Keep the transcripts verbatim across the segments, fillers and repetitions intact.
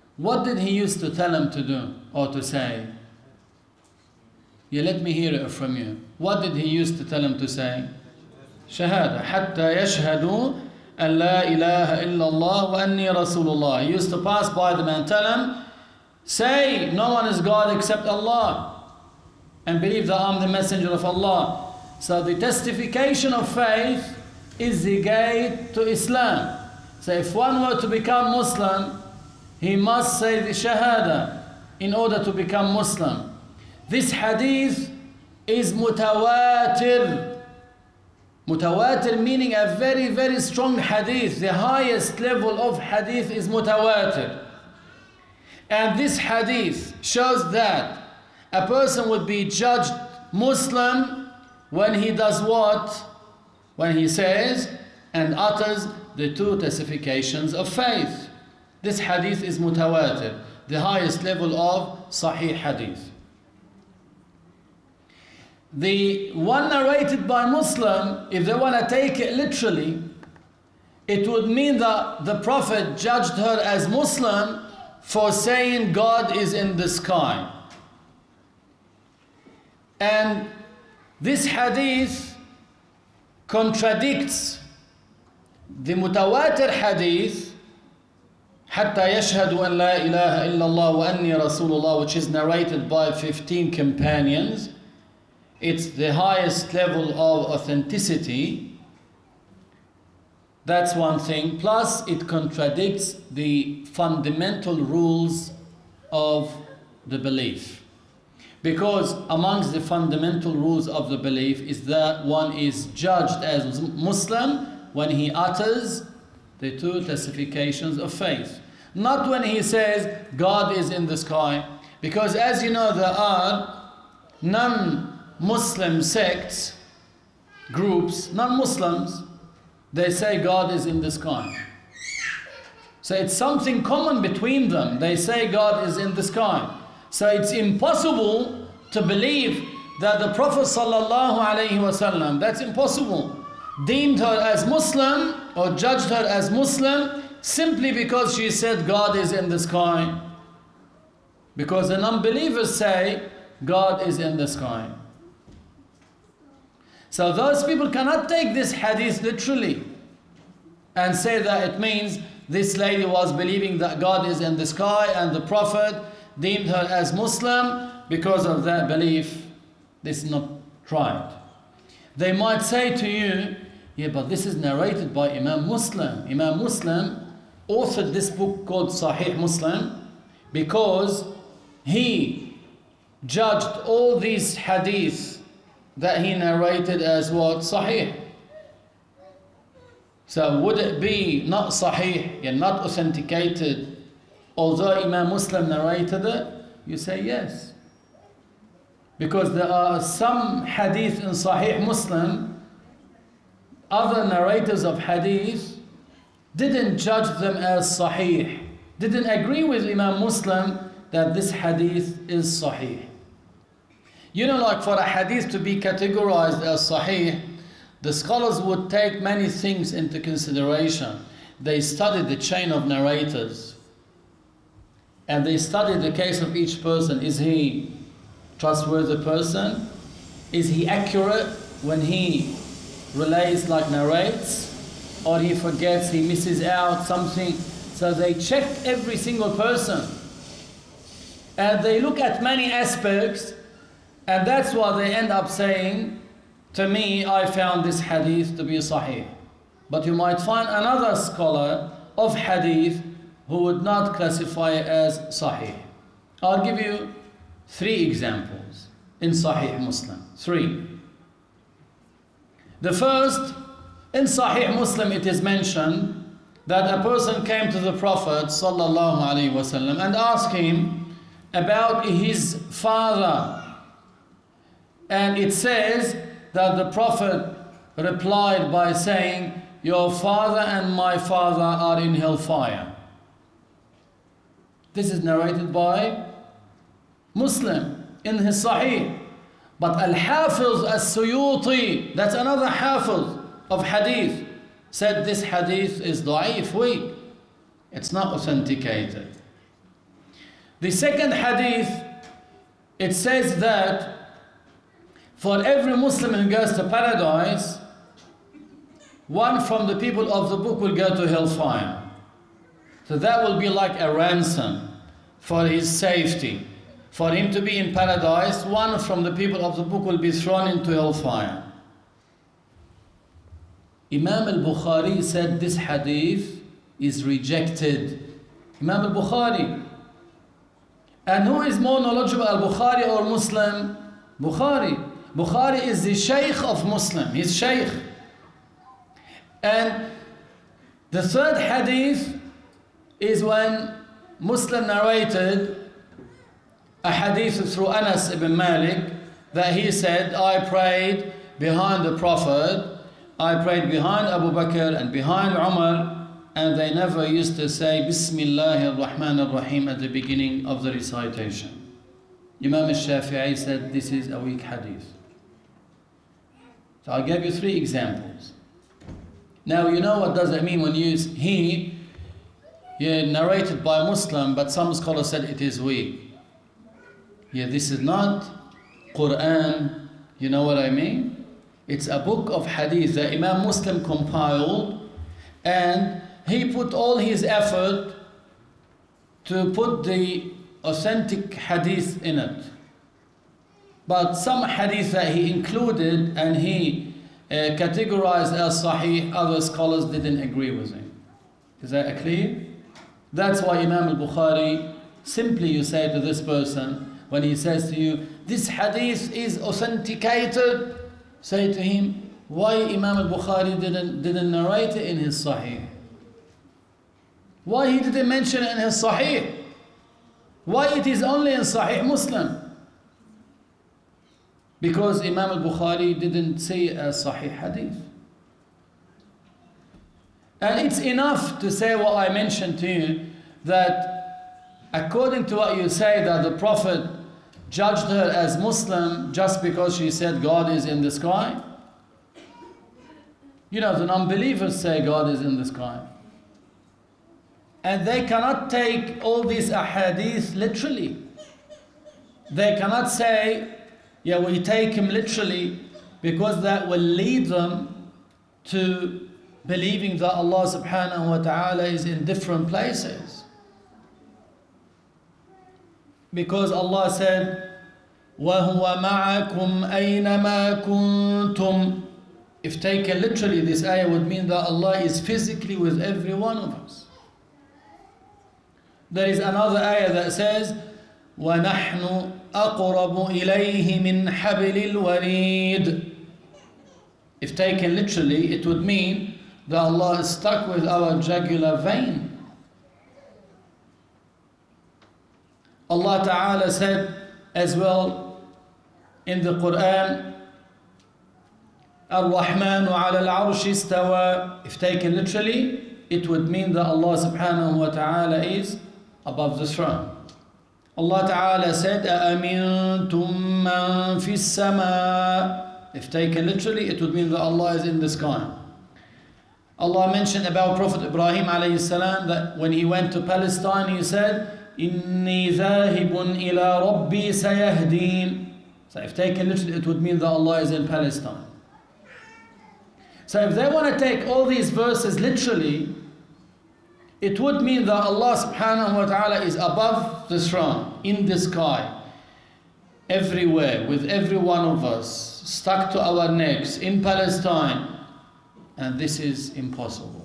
What did he used to tell him to do or to say? Yeah, let me hear it from you. What did he used to tell him to say? Shahada. Hatta yashhadu an la ilaha illallah wa anni rasulullah. He used to pass by them and tell him, say, no one is God except Allah, and believe that I'm the messenger of Allah. So the testification of faith is the gate to Islam. So if one were to become Muslim, he must say the Shahada in order to become Muslim. This hadith is mutawatir. Mutawatir meaning a very, very strong hadith. The highest level of hadith is mutawatir. And this hadith shows that a person would be judged Muslim when he does what? When he says and utters the two testifications of faith. This hadith is mutawatir, the highest level of Sahih hadith. The one narrated by Muslim, if they want to take it literally, it would mean that the Prophet judged her as Muslim for saying God is in the sky. And this hadith contradicts the mutawatir hadith, حتى يشهدوا أن لا إله إلا الله وأني رسول الله, which is narrated by fifteen companions. It's the highest level of authenticity. That's one thing. Plus, it contradicts the fundamental rules of the belief. Because amongst the fundamental rules of the belief is that one is judged as Muslim when he utters the two testifications of faith. Not when he says God is in the sky. Because as you know, there are non-Muslim sects, groups, non-Muslims, they say God is in the sky. So it's something common between them. They say God is in the sky. So it's impossible to believe that the Prophet sallallahu alaihi wasallam, that's impossible, deemed her as Muslim or judged her as Muslim simply because she said God is in the sky. Because the non-believers say God is in the sky. So those people cannot take this hadith literally and say that it means this lady was believing that God is in the sky and the Prophet deemed her as Muslim because of that belief. This is not right. They might say to you, yeah, but this is narrated by Imam Muslim. Imam Muslim authored this book called Sahih Muslim because he judged all these hadiths that he narrated as what? Sahih. So would it be not Sahih and not authenticated although Imam Muslim narrated it? You say yes. Because there are some hadith in Sahih Muslim, other narrators of hadith didn't judge them as Sahih, didn't agree with Imam Muslim that this hadith is Sahih. You know, like for a hadith to be categorized as Sahih, the scholars would take many things into consideration. They studied the chain of narrators. And they studied the case of each person. Is he a trustworthy person? Is he accurate when he relays, like narrates? Or he forgets, he misses out something? So they checked every single person. And they look at many aspects. And that's why they end up saying, to me, I found this hadith to be sahih. But you might find another scholar of hadith who would not classify it as sahih. I'll give you three examples in Sahih Muslim. Three. The first, in Sahih Muslim it is mentioned that a person came to the Prophet sallallahu alaihi wasallam and asked him about his father. And it says that the Prophet replied by saying, your father and my father are in hellfire. This is narrated by Muslim in his Sahih. But Al-Hafiz As-Suyuti, that's another Hafiz of Hadith, said this Hadith is da'if, weak. It's not authenticated. The second hadith, it says that for every Muslim who goes to paradise, one from the people of the book will go to hellfire. So that will be like a ransom for his safety. For him to be in paradise, one from the people of the book will be thrown into hellfire. Imam al-Bukhari said this hadith is rejected. Imam al-Bukhari. And who is more knowledgeable, al-Bukhari or Muslim? Bukhari. Bukhari is the Shaykh of Muslim. He's Shaykh. And the third hadith is when Muslim narrated a hadith through Anas ibn Malik that he said, I prayed behind the Prophet, I prayed behind Abu Bakr and behind Umar, and they never used to say Bismillah ar-Rahman ar-Rahim at the beginning of the recitation. Imam al-Shafi'i said this is a weak hadith. So I gave you three examples. Now you know what does it mean when you use he, yeah, narrated by Muslim, but some scholars said it is weak. Yeah, this is not Quran, you know what I mean? It's a book of hadith that Imam Muslim compiled, and he put all his effort to put the authentic hadith in it. But some hadith that he included and he uh, categorized as sahih, other scholars didn't agree with him. Is that clear? That's why Imam al-Bukhari, simply you say to this person, when he says to you, this hadith is authenticated, say to him, why Imam al-Bukhari didn't, didn't narrate it in his sahih? Why he didn't mention it in his sahih? Why it is only in Sahih Muslim? Because Imam al-Bukhari didn't say a Sahih hadith. And it's enough to say what I mentioned to you, that according to what you say, that the Prophet judged her as Muslim just because she said God is in the sky. You know, the non-believers say God is in the sky. And they cannot take all these ahadith literally. They cannot say, yeah, we take him literally, because that will lead them to believing that Allah subhanahu wa ta'ala is in different places. Because Allah said, وَهُوَ مَعَكُمْ أَيْنَمَا كُنْتُمْ. If taken literally, this ayah would mean that Allah is physically with every one of us. There is another ayah that says, وَنَحْنُ أَقْرَبُ إِلَيْهِ مِنْ حَبِلِ الْوَرِيدِ. If taken literally, it would mean that Allah is stuck with our jugular vein. Allah Ta'ala said as well in the Quran, الرحمن على العرش استوى. If taken literally, it would mean that Allah subhanahu wa ta'ala is above the throne. Allah Ta'ala said, أَأَمِنْتُمْ مَنْ فِي السَّمَاءِ. If taken literally, it would mean that Allah is in the sky. Allah mentioned about Prophet Ibrahim alayhi salam that when he went to Palestine, he said, إِنِّي ذَاهِبٌ إِلَىٰ رَبِّي سَيَهْدِينَ. So if taken literally, it would mean that Allah is in Palestine. So if they want to take all these verses literally, it would mean that Allah subhanahu wa ta'ala is above the throne, in the sky, everywhere, with every one of us, stuck to our necks, in Palestine. And this is impossible.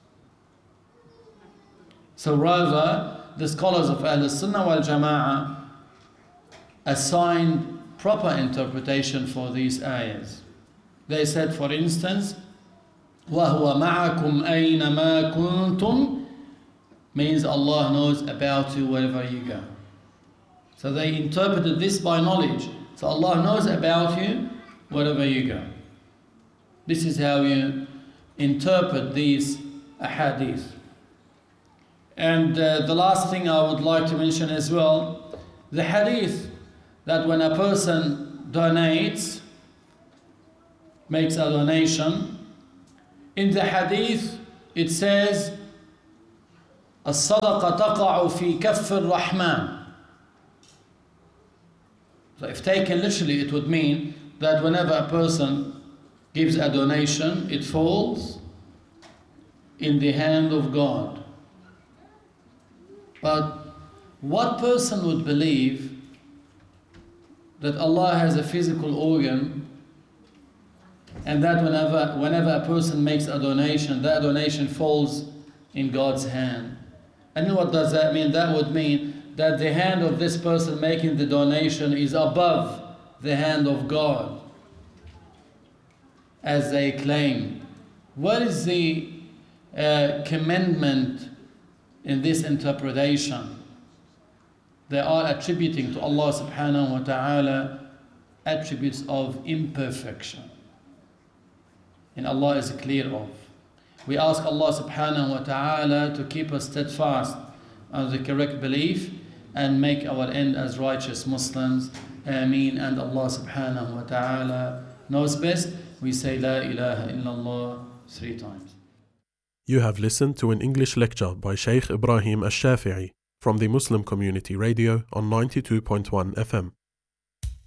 So rather, the scholars of Ahl Sunnah wal Jama'ah assigned proper interpretation for these ayahs. They said, for instance, وَهُوَ مَعَكُمْ أَيْنَمَا كُنْتُمْ means Allah knows about you wherever you go. So they interpreted this by knowledge. So Allah knows about you wherever you go. This is how you interpret these ahadith. And uh, the last thing I would like to mention as well, the hadith that when a person donates, makes a donation, in the hadith it says, الصدقة تقع في كف الرحمن. So if taken literally, it would mean that whenever a person gives a donation, it falls in the hand of God. But what person would believe that Allah has a physical organ and that whenever, whenever a person makes a donation, that donation falls in God's hand? And what does that mean? That would mean that the hand of this person making the donation is above the hand of God, as they claim. What is the uh, commandment in this interpretation? They are attributing to Allah subhanahu wa ta'ala attributes of imperfection. And Allah is clear of. We ask Allah subhanahu wa ta'ala to keep us steadfast on the correct belief and make our end as righteous Muslims. Ameen. And Allah subhanahu wa ta'ala knows best. We say La ilaha illallah three times. You have listened to an English lecture by Sheikh Ibrahim Ash-Shafi'i from the Muslim Community Radio on ninety-two point one F M.